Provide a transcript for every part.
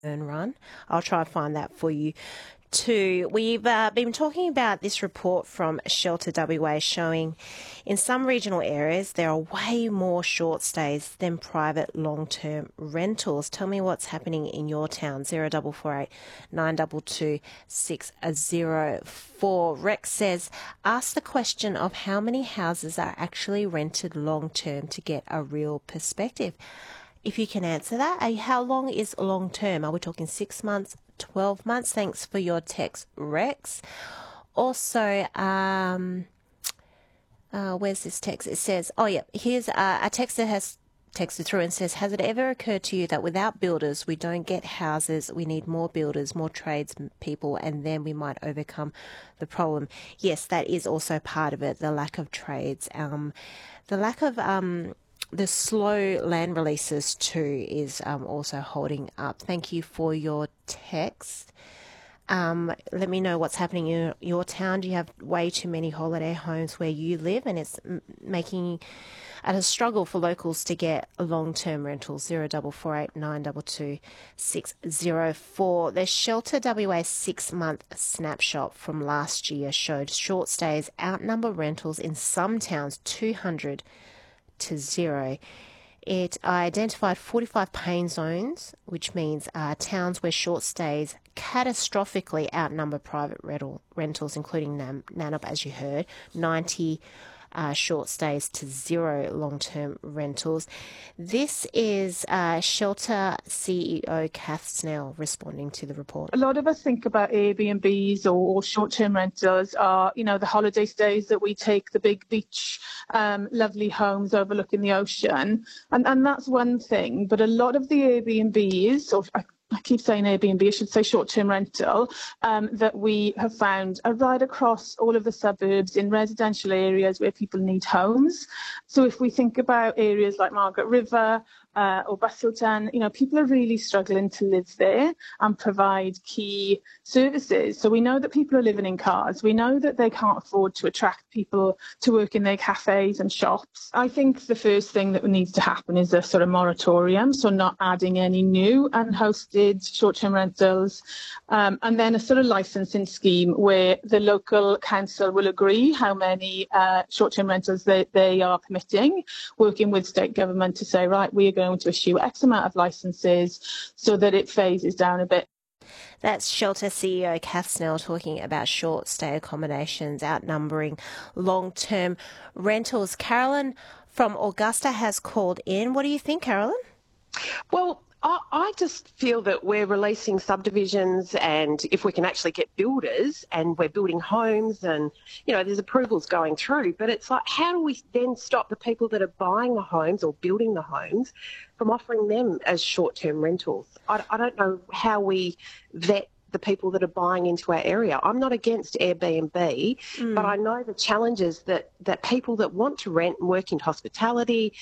Run. I'll try and find that for you too. We've been talking about this report from Shelter WA showing in some regional areas there are way more short stays than private long-term rentals. Tell me what's happening in your town. 0448 922 604. Rex says, ask the question of how many houses are actually rented long-term to get a real perspective. If you can answer that, how long is long term? Are we talking 6 months, 12 months? Thanks for your text, Rex. Also, where's this text? It says, here's a text that has texted through and says, has it ever occurred to you that without builders, we don't get houses, we need more builders, more tradespeople, and then we might overcome the problem? Yes, that is also part of it, the lack of trades, the lack of... the slow land releases too is also holding up. Thank you for your text. Let me know what's happening in your town. Do you have way too many holiday homes where you live, and it's making it a struggle for locals to get long-term rentals? 0448 922 604. The Shelter WA 6-month snapshot from last year showed short stays outnumber rentals in some towns 200 to 0. It identified 45 pain zones, which means towns where short stays catastrophically outnumber private rentals, including Nanop, as you heard, 90 short stays to 0 long-term rentals. This is Shelter CEO Kath Snell responding to the report. A lot of us think about Airbnbs or short-term rentals are, the holiday stays that we take, the big beach, lovely homes overlooking the ocean. And that's one thing. But a lot of the Airbnbs, or I keep saying Airbnb, I should say short-term rental, that we have found are right across all of the suburbs in residential areas where people need homes. So if we think about areas like Margaret River or Busselton, people are really struggling to live there and provide key services. So we know that people are living in cars. We know that they can't afford to attract people to work in their cafes and shops. I think the first thing that needs to happen is a sort of moratorium, so not adding any new unhosted short-term rentals, and then a sort of licensing scheme where the local council will agree how many short-term rentals they are permitting, working with state government to say, right, we are going to issue X amount of licences so that it phases down a bit. That's Shelter CEO Kath Snell talking about short stay accommodations outnumbering long-term rentals. Carolyn from Augusta has called in. What do you think, Carolyn? Well, I just feel that we're releasing subdivisions, and if we can actually get builders and we're building homes and, there's approvals going through, but it's like, how do we then stop the people that are buying the homes or building the homes from offering them as short-term rentals? I don't know how we vet the people that are buying into our area. I'm not against Airbnb, but I know the challenges that people that want to rent and work in hospitality,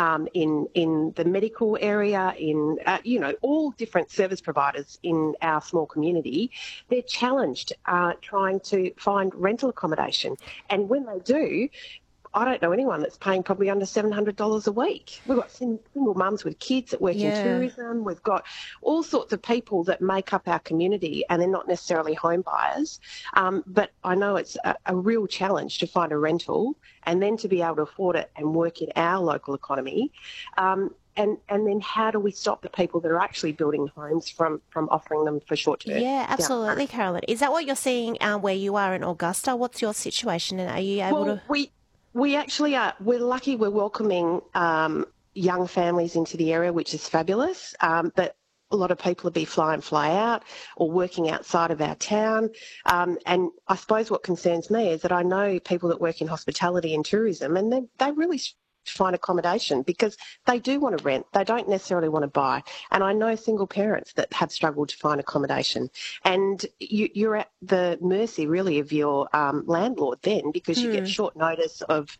in the medical area, in, all different service providers in our small community, they're challenged trying to find rental accommodation. And when they do, I don't know anyone that's paying probably under $700 a week. We've got single mums with kids that work in tourism. We've got all sorts of people that make up our community, and they're not necessarily home buyers. But I know it's a real challenge to find a rental and then to be able to afford it and work in our local economy. And then how do we stop the people that are actually building homes from offering them for short term? Yeah, absolutely, Carolyn. Is that what you're seeing where you are in Augusta? What's your situation, and are you able to... We actually are. We're lucky. We're welcoming young families into the area, which is fabulous. But a lot of people will be fly in, fly out, or working outside of our town. And I suppose what concerns me is that I know people that work in hospitality and tourism, and they really find accommodation because they do want to rent. They don't necessarily want to buy. And I know single parents that have struggled to find accommodation. And you're at the mercy, really, of your landlord then, because you get short notice of,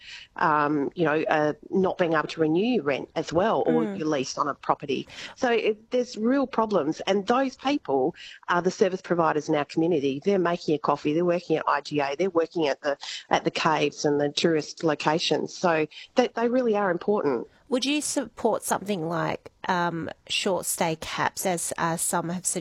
not being able to renew your rent as well, or your lease on a property. So there's real problems. And those people are the service providers in our community. They're making a coffee. They're working at IGA. They're working at the caves and the tourist locations. So they really are important. Would you support something like short stay caps, as some have suggested?